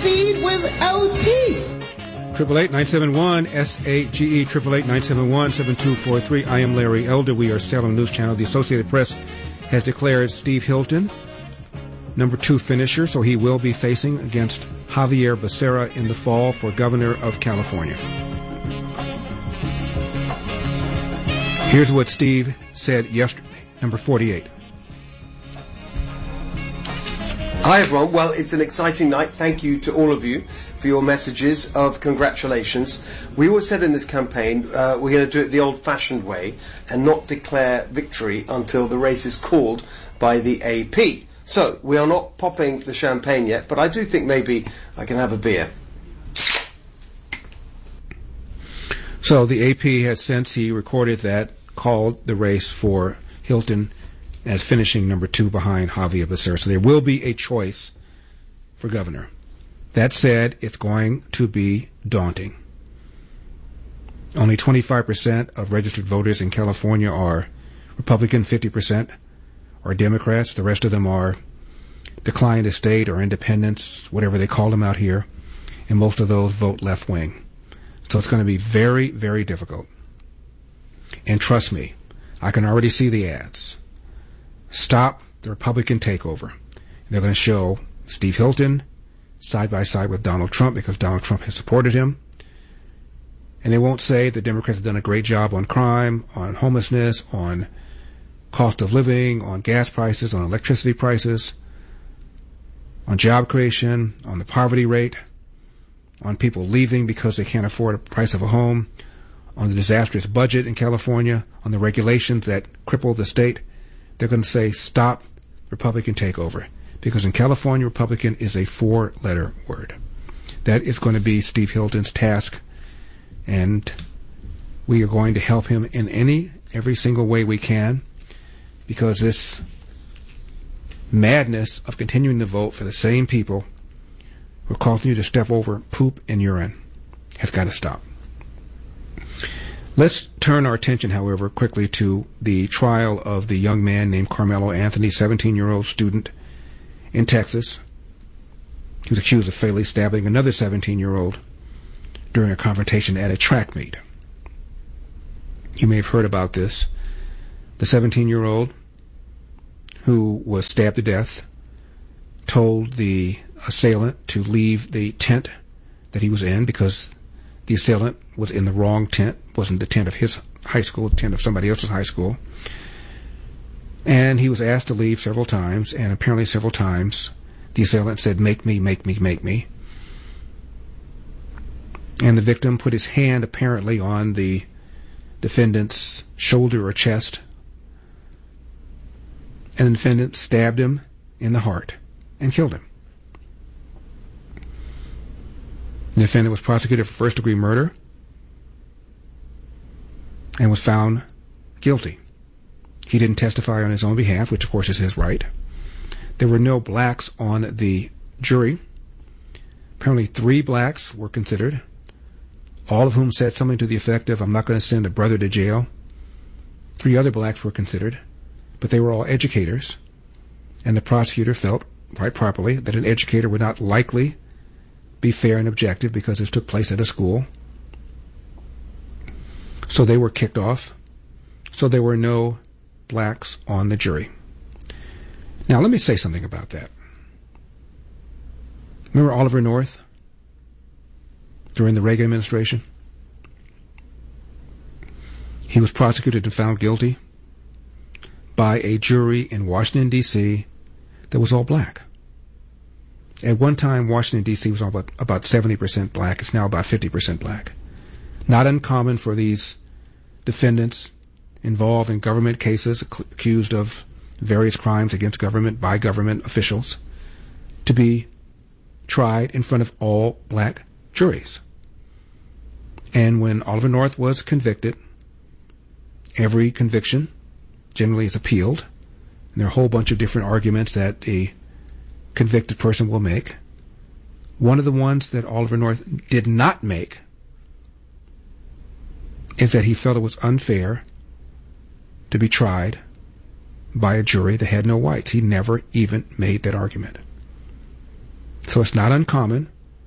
seed without teeth. 888-971-SAGE, 888-971-7243. I am Larry Elder. We are Salem News Channel. The Associated Press has declared Steve Hilton number 2 finisher, so he will be facing against Javier Becerra in the fall for governor of California. Here's what Steve said yesterday, number 48. Hi, everyone. Well, it's an exciting night. Thank you to all of you for your messages of congratulations. We always said in this campaign we're going to do it the old-fashioned way and not declare victory until the race is called by the AP. So, we are not popping the champagne yet, but I do think maybe I can have a beer. So, the AP has, since he recorded that, called the race for Hilton as finishing number 2 behind Javier Becerra. So there will be a choice for governor. That said, it's going to be daunting. Only 25% of registered voters in California are Republican, 50% are Democrats. The rest of them are declined estate or independents, whatever they call them out here. And most of those vote left wing. So it's going to be very, very difficult. And trust me, I can already see the ads. Stop the Republican takeover. They're going to show Steve Hilton side by side with Donald Trump because Donald Trump has supported him. And they won't say the Democrats have done a great job on crime, on homelessness, on cost of living, on gas prices, on electricity prices, on job creation, on the poverty rate, on people leaving because they can't afford the price of a home, on the disastrous budget in California, on the regulations that cripple the state. They're going to say, stop Republican takeover. Because in California, Republican is a 4-letter word. That is going to be Steve Hilton's task. And we are going to help him in every single way we can. Because this madness of continuing to vote for the same people who are causing you to step over poop and urine has got to stop. Let's turn our attention, however, quickly to the trial of the young man named Carmelo Anthony, 17-year-old student in Texas. He was accused of fatally stabbing another 17-year-old during a confrontation at a track meet. You may have heard about this. The 17-year-old who was stabbed to death told the assailant to leave the tent that he was in because the assailant was in the wrong tent. It wasn't the tent of his high school, the tent of somebody else's high school. And he was asked to leave several times, and apparently several times the assailant said, "Make me, make me, make me." And the victim put his hand apparently on the defendant's shoulder or chest, and the defendant stabbed him in the heart and killed him. The defendant was prosecuted for first-degree murder and was found guilty. He didn't testify on his own behalf, which of course is his right. There were no blacks on the jury. Apparently 3 blacks were considered, all of whom said something to the effect of, "I'm not going to send a brother to jail." 3 other blacks were considered, but they were all educators, and the prosecutor felt, quite properly, that an educator would not likely be fair and objective because this took place at a school. So they were kicked off. So there were no blacks on the jury. Now, let me say something about that. Remember Oliver North during the Reagan administration? He was prosecuted and found guilty by a jury in Washington, D.C. that was all black. At one time, Washington, D.C. was all about 70% black. It's now about 50% black. Not uncommon for these defendants involved in government cases accused of various crimes against government by government officials to be tried in front of all black juries. And when Oliver North was convicted, every conviction generally is appealed. And there are a whole bunch of different arguments that the convicted person will make. One of the ones that Oliver North did not make is that he felt it was unfair to be tried by a jury that had no whites. He never even made that argument. So it's not uncommon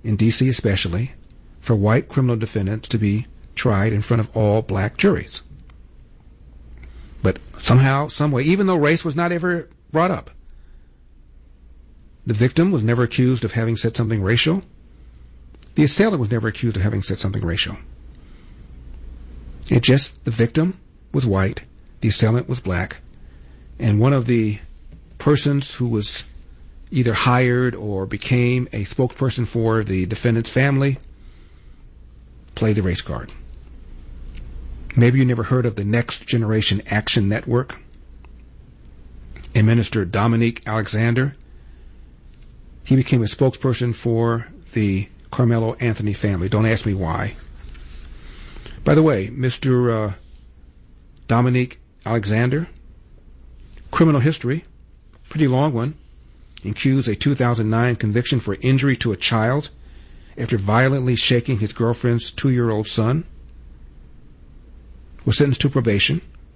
in D.C. especially, for white criminal defendants to be tried in front of all black juries. But somehow, someway, even though race was not ever brought up, the victim was never accused of having said something racial. The assailant was never accused of having said something racial. It just, the victim was white, the assailant was black, and one of the persons who was either hired or became a spokesperson for the defendant's family played the race card. Maybe you never heard of the Next Generation Action Network. A minister, Dominique Alexander, he became a spokesperson for the Carmelo Anthony family. Don't ask me why. By the way, Mr. Dominique Alexander, criminal history, pretty long one, includes a 2009 conviction for injury to a child after violently shaking his girlfriend's 2-year-old son. Was sentenced to probation,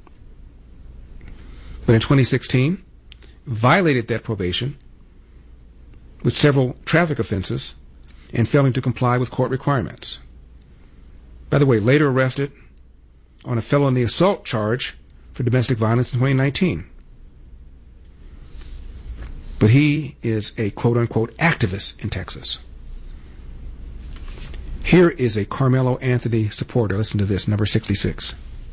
but in 2016 violated that probation with several traffic offenses and failing to comply with court requirements. By the way, later arrested on a felony assault charge for domestic violence in 2019. But he is a quote-unquote activist in Texas. Here is a Carmelo Anthony supporter. Listen to this, number 66.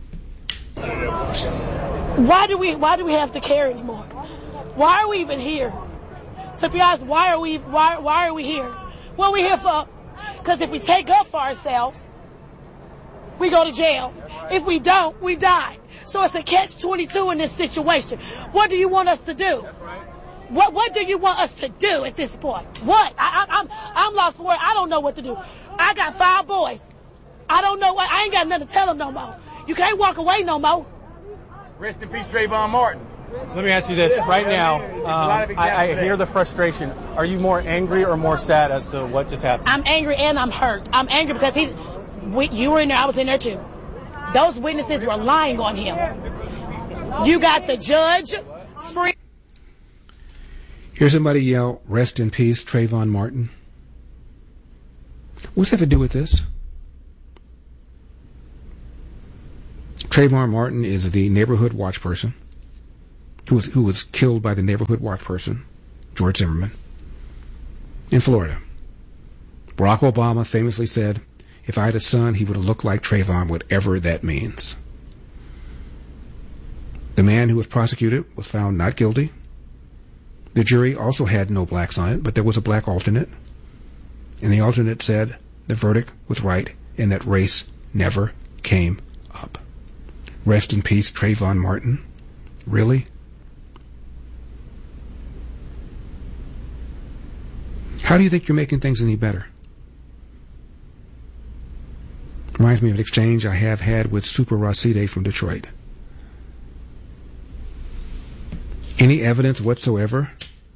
Why do we have to care anymore? Why are we even here? To be honest, why are we here? What are we here for? Because if we take up for ourselves, we go to jail. If we don't, we die. So it's a catch-22 in this situation. What do you want us to do? What do you want us to do at this point? What? I'm lost for words. I don't know what to do. I got 5 boys. I don't know what. I ain't got nothing to tell them no more. You can't walk away no more. Rest in peace, Trayvon Martin. Let me ask you this. Right now, I hear the frustration. Are you more angry or more sad as to what just happened? I'm angry and I'm hurt. I'm angry because you were in there, I was in there too. Those witnesses were lying on him. You got the judge free. Hear somebody yell, "Rest in peace, Trayvon Martin." What's that have to do with this? Trayvon Martin is the neighborhood watch person who was killed by the neighborhood watch person, George Zimmerman, in Florida. Barack Obama famously said, if I had a son, he would have looked like Trayvon, whatever that means. The man who was prosecuted was found not guilty. The jury also had no blacks on it, but there was a black alternate. And the alternate said the verdict was right and that race never came up. Rest in peace, Trayvon Martin. Really? How do you think you're making things any better? Reminds me of an exchange I have had with Super Rashide from Detroit. Any evidence whatsoever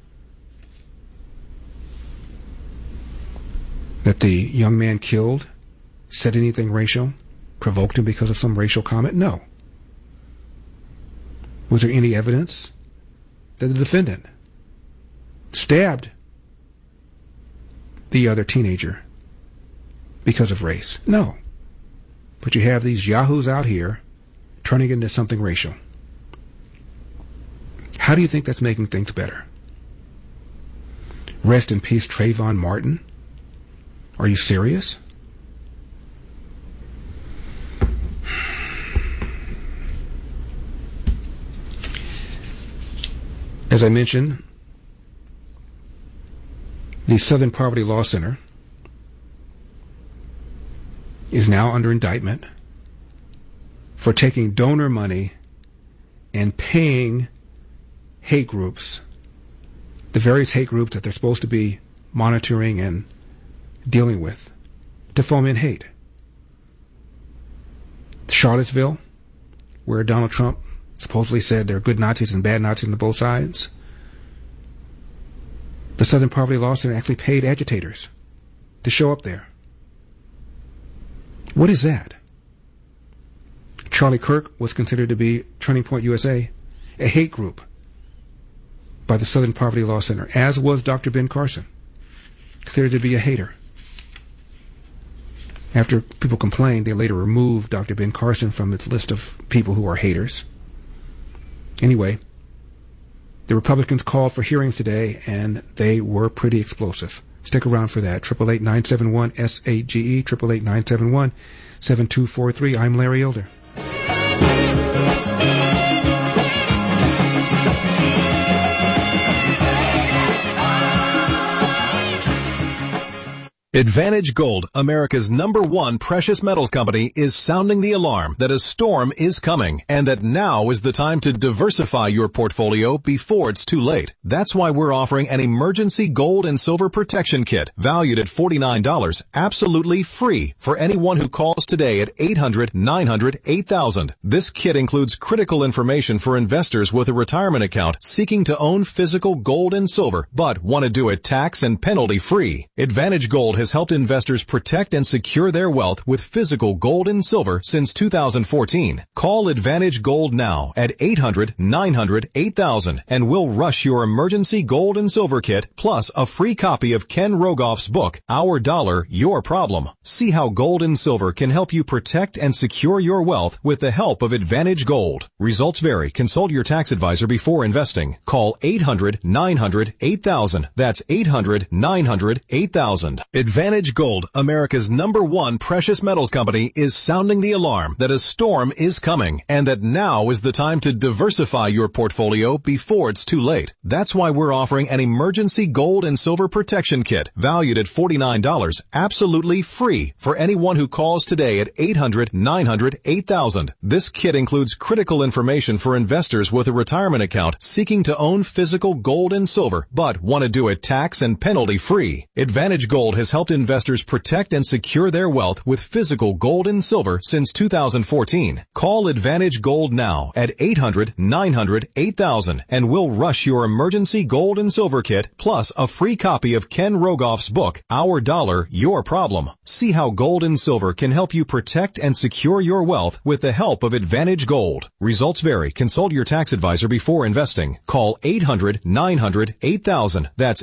that the young man killed said anything racial, provoked him because of some racial comment? No. Was there any evidence that the defendant stabbed the other teenager because of race? No. But you have these yahoos out here turning it into something racial. How do you think that's making things better? Rest in peace, Trayvon Martin? Are you serious? As I mentioned, the Southern Poverty Law Center is now under indictment for taking donor money and paying hate groups, the various hate groups that they're supposed to be monitoring and dealing with, to foment hate. Charlottesville, where Donald Trump supposedly said there are good Nazis and bad Nazis on both sides, the Southern Poverty Law Center actually paid agitators to show up there. What is that? Charlie Kirk was considered to be Turning Point USA, a hate group by the Southern Poverty Law Center, as was Dr. Ben Carson, considered to be a hater. After people complained, they later removed Dr. Ben Carson from its list of people who are haters. Anyway, the Republicans called for hearings today, and they were pretty explosive. Stick around for that. 888-971-SAGE, 888-971-7243. I'm Larry Elder. Advantage Gold, America's #1 precious metals company, is sounding the alarm that a storm is coming and that now is the time to diversify your portfolio before it's too late. That's why we're offering an emergency gold and silver protection kit valued at $49, absolutely free for anyone who calls today at 800-900-8000. This kit includes critical information for investors with a retirement account seeking to own physical gold and silver but want to do it tax and penalty free. Advantage Gold has helped investors protect and secure their wealth with physical gold and silver since 2014. Call Advantage Gold now at 800-900-8000 and we'll rush your emergency gold and silver kit plus a free copy of Ken Rogoff's book, Our Dollar, Your Problem. See how gold and silver can help you protect and secure your wealth with the help of Advantage Gold. Results vary. Consult your tax advisor before investing. Call 800-900-8000. That's 800-900-8000. Advantage Gold, America's #1 precious metals company, is sounding the alarm that a storm is coming and that now is the time to diversify your portfolio before it's too late. That's why we're offering an emergency gold and silver protection kit valued at $49, absolutely free for anyone who calls today at 800-900-8000. This kit includes critical information for investors with a retirement account seeking to own physical gold and silver but want to do it tax and penalty free. Advantage Gold has helped investors protect and secure their wealth with physical gold and silver since 2014. Call Advantage Gold now at 800-900-8000 and we'll rush your emergency gold and silver kit plus a free copy of Ken Rogoff's book, Our Dollar, Your Problem. See how gold and silver can help you protect and secure your wealth with the help of Advantage Gold. Results vary. Consult your tax advisor before investing. Call 800-900-8000. That's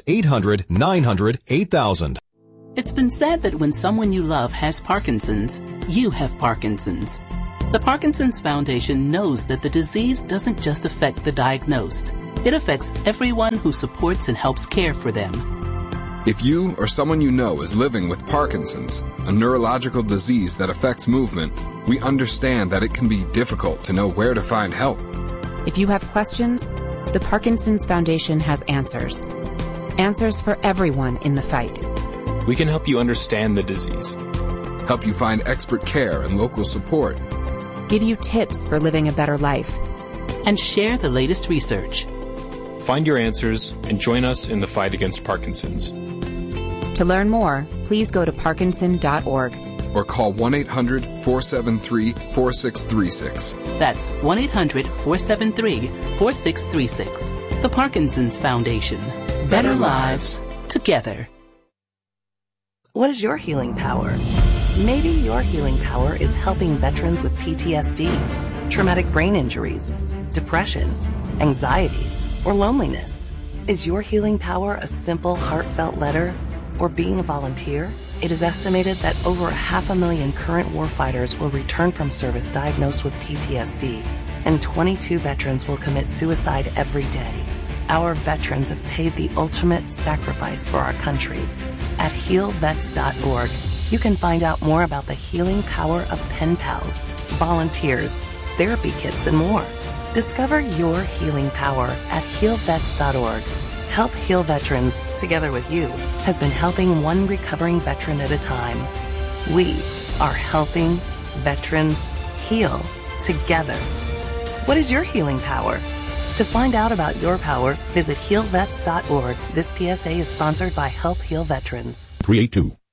800-900-8000. It's been said that when someone you love has Parkinson's, you have Parkinson's. The Parkinson's Foundation knows that the disease doesn't just affect the diagnosed. It affects everyone who supports and helps care for them. If you or someone you know is living with Parkinson's, a neurological disease that affects movement, we understand that it can be difficult to know where to find help. If you have questions, the Parkinson's Foundation has answers. Answers for everyone in the fight. We can help you understand the disease, help you find expert care and local support, give you tips for living a better life, and share the latest research. Find your answers and join us in the fight against Parkinson's. To learn more, please go to parkinson.org or call 1-800-473-4636. That's 1-800-473-4636. The Parkinson's Foundation. Better lives together. What is your healing power? Maybe your healing power is helping veterans with PTSD, traumatic brain injuries, depression, anxiety, or loneliness. Is your healing power a simple, heartfelt letter or being a volunteer? It is estimated that over 500,000 current warfighters will return from service diagnosed with PTSD, and 22 veterans will commit suicide every day. Our veterans have paid the ultimate sacrifice for our country. At healvets.org, you can find out more about the healing power of pen pals, volunteers, therapy kits, and more. Discover your healing power at healvets.org. Help Heal Veterans, together with you, has been helping one recovering veteran at a time. We are helping veterans heal together. What is your healing power? To find out about your power, visit healvets.org. This PSA is sponsored by Help Heal Veterans. 382.